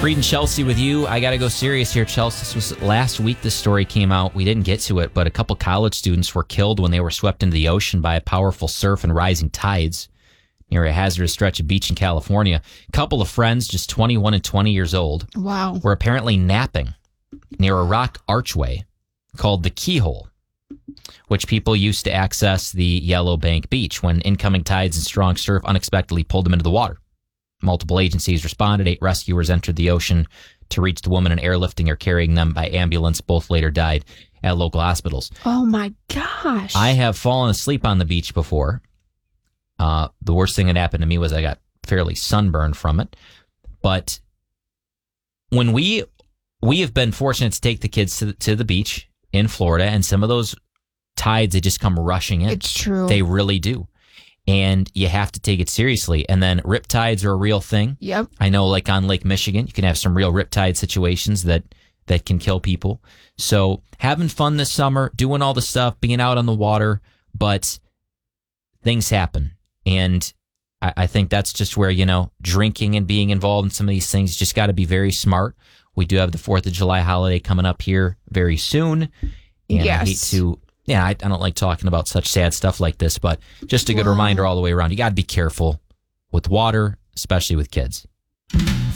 Reed and Chelsea with you. I got to go serious here, Chelsea. This was last week this story came out. We didn't get to it, but a couple college students were killed when they were swept into the ocean by a powerful surf and rising tides near a hazardous stretch of beach in California. A couple of friends, just 21 and 20 years old, were apparently napping near a rock archway called the Keyhole, which people used to access the Yellow Bank Beach when incoming tides and strong surf unexpectedly pulled them into the water. Multiple agencies responded. 8 rescuers entered the ocean to reach the woman and airlifting or carrying them by ambulance. Both later died at local hospitals. Oh, my gosh. I have fallen asleep on the beach before. The worst thing that happened to me was I got fairly sunburned from it. But when we have been fortunate to take the kids to the beach in Florida, and some of those tides, they just come rushing in. It's true. They really do. And you have to take it seriously. And then riptides are a real thing. Yep. I know, like on Lake Michigan, you can have some real riptide situations that can kill people. So having fun this summer, doing all the stuff, being out on the water, but things happen. And I think that's just where, drinking and being involved in some of these things, just got to be very smart. We do have the 4th of July holiday coming up here very soon. And yes. I hate to... Yeah, I don't like talking about such sad stuff like this, but just a good reminder all the way around. You got to be careful with water, especially with kids.